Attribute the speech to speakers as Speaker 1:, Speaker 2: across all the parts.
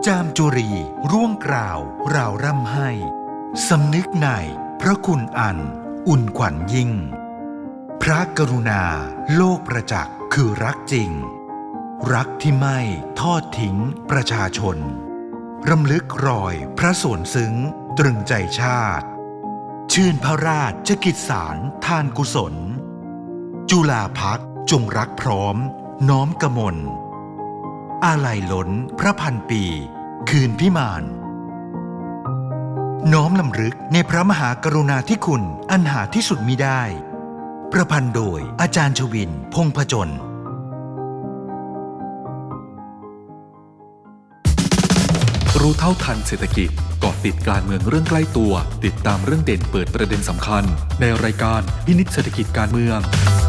Speaker 1: จามจุรีร่วงกล่าวราวร่ำให้สำนึกในพระคุณอันอุ่นขวัญยิ่งพระกรุณาโลกประจักษ์คือรักจริงรักที่ไม่ทอดทิ้งประชาชนรำลึกรอยพระส่วนซึ้งตรึงใจชาติชื่นพระราชกิจสารทานกุศลจุฬาภรณ์จงรักพร้อมน้อมกมลอาลัยล้นพระพันปีคืนพิมานน้อมลำลึกในพระมหากรุณาธิคุณอันหาที่สุดมิได้ประพันธ์โดยอาจารย์ชวินต์ พงษ์ผจญ
Speaker 2: รู้เท่าทันเศรษฐกิจเกาะติดการเมืองเรื่องใกล้ตัวติดตามเรื่องเด่นเปิดประเด็นสำคัญในรายการพินิจเศรษฐกิจการเมือง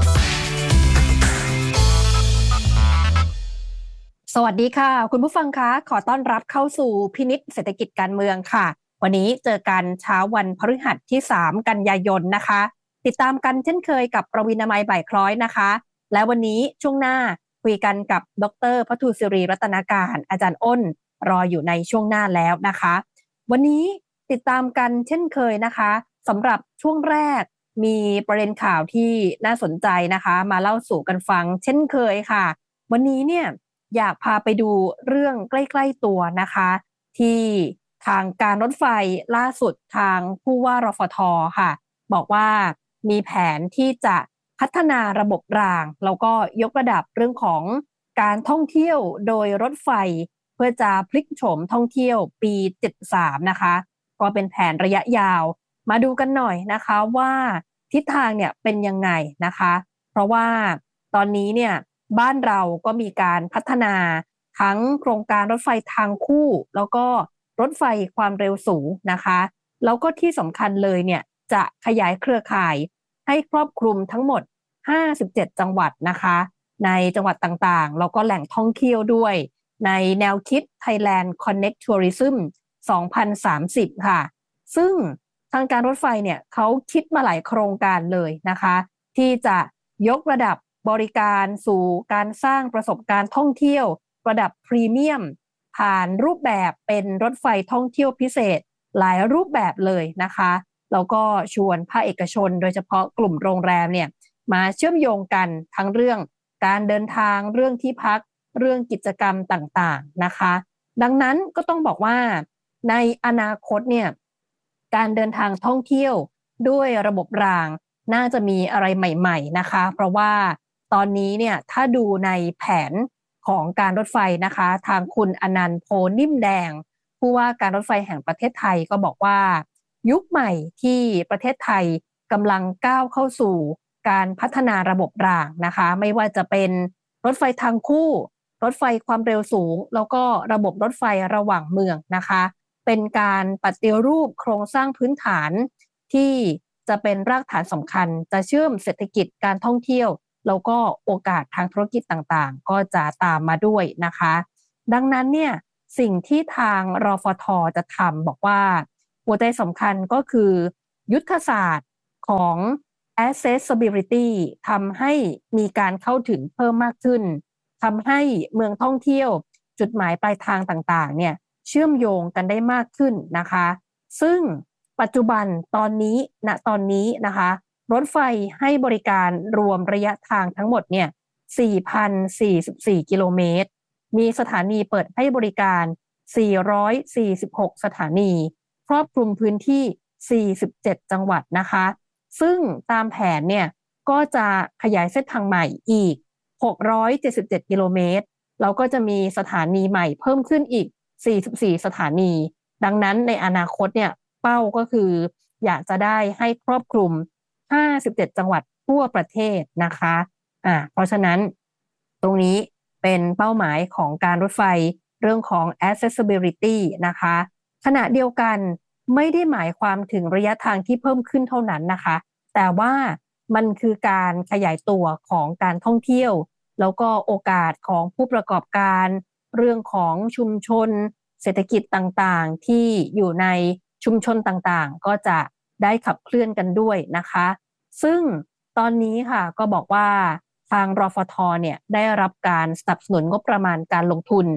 Speaker 3: สวัสดีค่ะคุณผู้ฟังคะขอต้อนรับเข้าสู่พินิจเศรษฐกิจการเมืองค่ะวันนี้เจอกันเช้าวันพฤหัสที่3กันยายนนะคะติดตามกันเช่นเคยกับประวินามัยบ่ายคล้อยนะคะและวันนี้ช่วงหน้าคุยกันกับดร.พทูศิริรัตนาการอาจารย์อ้นรออยู่ในช่วงหน้าแล้วนะคะวันนี้ติดตามกันเช่นเคยนะคะสำหรับช่วงแรกมีประเด็นข่าวที่น่าสนใจนะคะมาเล่าสู่กันฟังเช่นเคยค่ะวันนี้เนี่ยอยากพาไปดูเรื่องใกล้ๆตัวนะคะที่ทางการรถไฟล่าสุดทางผู้ว่ารฟท.ค่ะบอกว่ามีแผนที่จะพัฒนาระบบรางแล้วก็ยกระดับเรื่องของการท่องเที่ยวโดยรถไฟเพื่อจะพลิกโฉมท่องเที่ยวปี73นะคะก็เป็นแผนระยะยาวมาดูกันหน่อยนะคะว่าทิศทางเนี่ยเป็นยังไงนะคะเพราะว่าตอนนี้เนี่ยบ้านเราก็มีการพัฒนาทั้งโครงการรถไฟทางคู่แล้วก็รถไฟความเร็วสูงนะคะแล้วก็ที่สำคัญเลยเนี่ยจะขยายเครือข่ายให้ครอบคลุมทั้งหมด57จังหวัดนะคะในจังหวัดต่างๆแล้วก็แหล่งท่องเที่ยวด้วยในแนวคิด Thailand Connect Tourism 2030 ค่ะซึ่งทางการรถไฟเนี่ยเขาคิดมาหลายโครงการเลยนะคะที่จะยกระดับบริการสู่การสร้างประสบการณ์ท่องเที่ยวระดับพรีเมียมผ่านรูปแบบเป็นรถไฟท่องเที่ยวพิเศษหลายรูปแบบเลยนะคะแล้วก็ชวนภาคเอกชนโดยเฉพาะกลุ่มโรงแรมเนี่ยมาเชื่อมโยงกันทั้งเรื่องการเดินทางเรื่องที่พักเรื่องกิจกรรมต่างๆนะคะดังนั้นก็ต้องบอกว่าในอนาคตเนี่ยการเดินทางท่องเที่ยวด้วยระบบรางน่าจะมีอะไรใหม่ๆนะคะเพราะว่าตอนนี้เนี่ยถ้าดูในแผนของการรถไฟนะคะทางคุณอนันต์ โพนิ่มแดงผู้ว่าการรถไฟแห่งประเทศไทยก็บอกว่ายุคใหม่ที่ประเทศไทยกำลังก้าวเข้าสู่การพัฒนาระบบรางนะคะไม่ว่าจะเป็นรถไฟทางคู่รถไฟความเร็วสูงแล้วก็ระบบรถไฟระหว่างเมืองนะคะเป็นการปฏิรูปโครงสร้างพื้นฐานที่จะเป็นรากฐานสำคัญจะเชื่อมเศรษฐกิจการท่องเที่ยวแล้วก็โอกาสทางธุรกิจต่างๆก็จะตามมาด้วยนะคะดังนั้นเนี่ยสิ่งที่ทางรฟท.จะทำบอกว่าหัวใจสำคัญก็คือยุทธศาสตร์ของ accessibility ทำให้มีการเข้าถึงเพิ่มมากขึ้นทำให้เมืองท่องเที่ยวจุดหมายปลายทางต่างๆเนี่ยเชื่อมโยงกันได้มากขึ้นนะคะซึ่งปัจจุบันตอนนี้นะคะรถไฟให้บริการรวมระยะทางทั้งหมดเนี่ย 4,044 กิโลเมตรมีสถานีเปิดให้บริการ446สถานีครอบคลุมพื้นที่47จังหวัดนะคะซึ่งตามแผนเนี่ยก็จะขยายเส้นทางใหม่อีก677กิโลเมตรแล้วก็จะมีสถานีใหม่เพิ่มขึ้นอีก44สถานีดังนั้นในอนาคตเนี่ยเป้าก็คืออยากจะได้ให้ครอบคลุม57จังหวัดทั่วประเทศนะคะเพราะฉะนั้นตรงนี้เป็นเป้าหมายของการรถไฟเรื่องของ accessibility นะคะขณะเดียวกันไม่ได้หมายความถึงระยะทางที่เพิ่มขึ้นเท่านั้นนะคะแต่ว่ามันคือการขยายตัวของการท่องเที่ยวแล้วก็โอกาสของผู้ประกอบการเรื่องของชุมชนเศรษฐกิจต่างๆที่อยู่ในชุมชนต่างๆก็จะได้ขับเคลื่อนกันด้วยนะคะซึ่งตอนนี้ค่ะก็บอกว่าทางรฟท.เนี่ยได้รับการสนับสนุนงบประมาณการลงทุน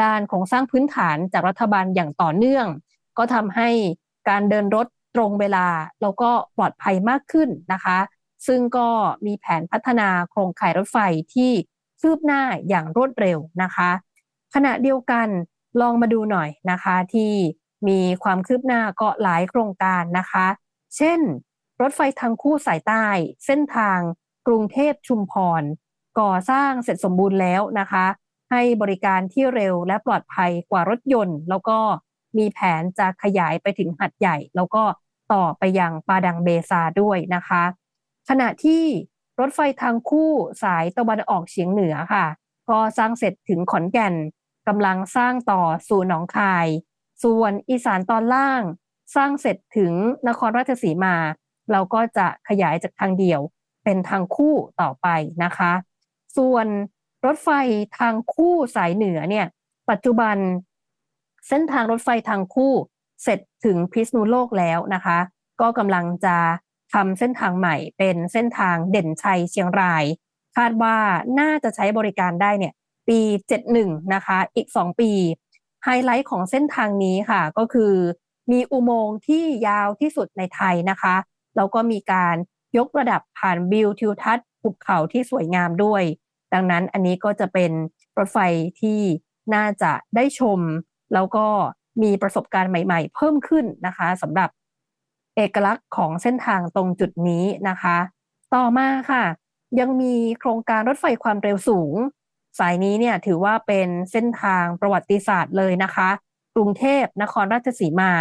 Speaker 3: ด้านโครงสร้างพื้นฐานจากรัฐบาลอย่างต่อเนื่องก็ทำให้การเดินรถตรงเวลาแล้วก็ปลอดภัยมากขึ้นนะคะซึ่งก็มีแผนพัฒนาโครงข่ายรถไฟที่คืบหน้าอย่างรวดเร็วนะคะขณะเดียวกันลองมาดูหน่อยนะคะที่มีความคืบหน้าก็หลายโครงการนะคะเช่นรถไฟทางคู่สายใต้เส้นทางกรุงเทพชุมพรก่อสร้างเสร็จสมบูรณ์แล้วนะคะให้บริการที่เร็วและปลอดภัยกว่ารถยนต์แล้วก็มีแผนจะขยายไปถึงหัดใหญ่แล้วก็ต่อไปยังปาดังเบซาด้วยนะคะขณะที่รถไฟทางคู่สายตะวันออกเฉียงเหนือค่ะก็สร้างเสร็จถึงขอนแก่นกำลังสร้างต่อสู่หนองคายส่วนอีสานตอนล่างสร้างเสร็จถึงนครราชสีมาเราก็จะขยายจากทางเดียวเป็นทางคู่ต่อไปนะคะส่วนรถไฟทางคู่สายเหนือเนี่ยปัจจุบันเส้นทางรถไฟทางคู่เสร็จถึงพิษณุโลกแล้วนะคะก็กำลังจะทำเส้นทางใหม่เป็นเส้นทางเด่นชัยเชียงรายคาดว่าน่าจะใช้บริการได้เนี่ยปี71นะคะอีก2ปีไฮไลท์ของเส้นทางนี้ค่ะก็คือมีอุโมงค์ที่ยาวที่สุดในไทยนะคะแล้วก็มีการยกระดับผ่านวิวทิวทัศน์ภูเขาที่สวยงามด้วยดังนั้นอันนี้ก็จะเป็นรถไฟที่น่าจะได้ชมแล้วก็มีประสบการณ์ใหม่ๆเพิ่มขึ้นนะคะสำหรับเอกลักษณ์ของเส้นทางตรงจุดนี้นะคะต่อมาค่ะยังมีโครงการรถไฟความเร็วสูงสายนี้เนี่ยถือว่าเป็นเส้นทางประวัติศาสตร์เลยนะคะกรุงเทพนครราชสีมา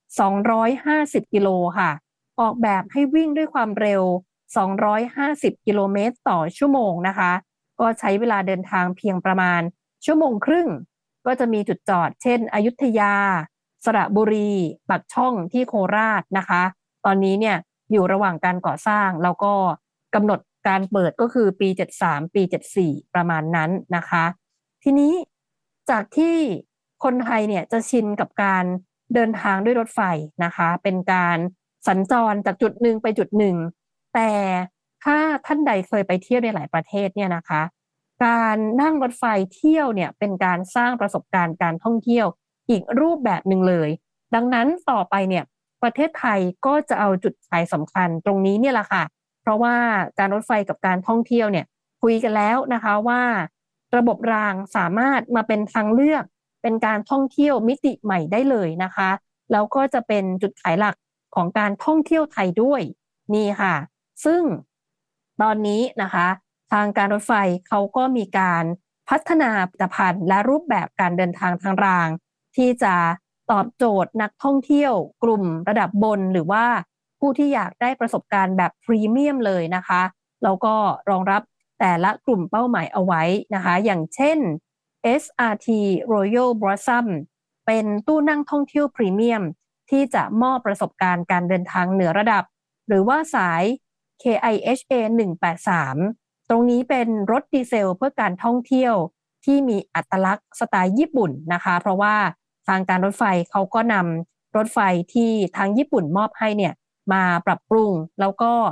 Speaker 3: 250กิโลค่ะออกแบบให้วิ่งด้วยความเร็ว250กิโลเมตรต่อชั่วโมงนะคะก็ใช้เวลาเดินทางเพียงประมาณชั่วโมงครึ่งก็จะมีจุดจอดเช่นอยุธยาสระบุรีปากช่องที่โคราชนะคะตอนนี้เนี่ยอยู่ระหว่างการก่อสร้างแล้วก็กำหนดการเปิดก็คือปี73ปี74ประมาณนั้นนะคะทีนี้จากที่คนไทยเนี่ยจะชินกับการเดินทางด้วยรถไฟนะคะเป็นการสัญจรจากจุดหนึ่งไปจุดหนึ่งแต่ถ้าท่านใดเคยไปเที่ยวในหลายประเทศเนี่ยนะคะการนั่งรถไฟเที่ยวเนี่ยเป็นการสร้างประสบการณ์การท่องเที่ยวอีกรูปแบบหนึ่งเลยดังนั้นต่อไปเนี่ยประเทศไทยก็จะเอาจุดขายสำคัญตรงนี้เนี่ยแหละค่ะเพราะว่าการรถไฟกับการท่องเที่ยวเนี่ยคุยกันแล้วนะคะว่าระบบรางสามารถมาเป็นทางเลือกเป็นการท่องเที่ยวมิติใหม่ได้เลยนะคะแล้วก็จะเป็นจุดขายหลักของการท่องเที่ยวไทยด้วยนี่ค่ะซึ่งตอนนี้นะคะทางการรถไฟเขาก็มีการพัฒนาผลิตภัณฑ์และรูปแบบการเดินทางทางรางที่จะตอบโจทย์นักท่องเที่ยวกลุ่มระดับบนหรือว่าผู้ที่อยากได้ประสบการณ์แบบพรีเมียมเลยนะคะแล้วก็รองรับแต่ละกลุ่มเป้าหมายเอาไว้นะคะอย่างเช่น SRT Royal Blossom เป็นตู้นั่งท่องเที่ยวพรีเมียมที่จะมอบประสบการณ์การเดินทางเหนือระดับหรือว่าสาย KIHA 183ตรงนี้เป็นรถดีเซลเพื่อการท่องเที่ยวที่มีอัตลักษณ์สไตล์ญี่ปุ่นนะคะเพราะว่าทางการรถไฟเขาก็นำรถไฟที่ทางญี่ปุ่นมอบให้เนี่ยมาปรับปรุงแล้วก็